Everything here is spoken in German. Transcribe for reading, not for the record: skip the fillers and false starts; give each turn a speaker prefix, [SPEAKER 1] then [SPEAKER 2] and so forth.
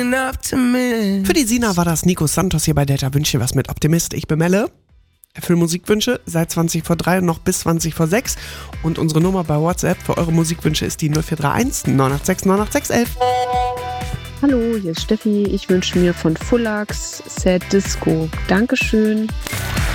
[SPEAKER 1] Für die Sina war das Nico Santos hier bei Delta Wünsche was mit Optimist. Ich bin Melle. Erfüll Musikwünsche seit 20 vor 3 und noch bis 20 vor 6. Und unsere Nummer bei WhatsApp für eure Musikwünsche ist die 0431 986 986 11.
[SPEAKER 2] Hallo, hier ist Steffi. Ich wünsche mir von Fullax Sad Disco. Dankeschön.